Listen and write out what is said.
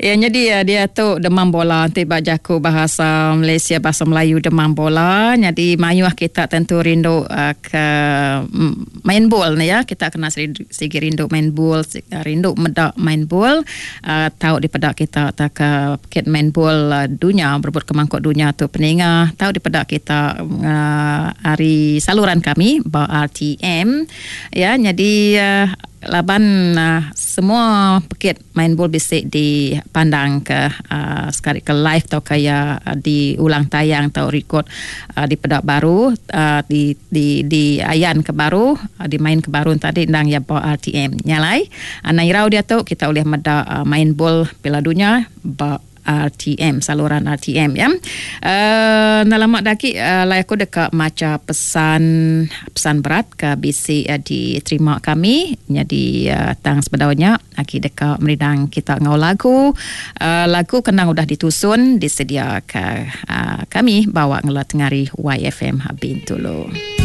Ya, jadi dia tu demam bola. Tiba jaku bahasa Malaysia, bahasa Melayu demam bola. Jadi mayuh kita tentu rindu ke main bola ni ya. Kita kena segi rindu main bola, rindu medak main bola. Tahu di pedak kita tak ke main bola dunia, berebut ke mangkuk dunia tu peningah. Tahu di pedak kita hari saluran kami RTM ya. Jadi laban semua pekit main bola bisik dipandang ke sekali ke live atau kaya diulang tayang atau record di pedak baru di ayan ke baru di main ke baru tadi ndang ya bawa RTM nyalai anairau dia tu kita boleh meda main bola Piala Dunia RTM, saluran RTM ya. Nalamak daki layak aku dekat maca pesan berat ke BC diterima kami. Jadi tang sebedaunya aki dekat meridang kita ngau lagu. Lagu kenang udah ditusun disedia ke kami bawa ngelat ngari YFM Bintulu.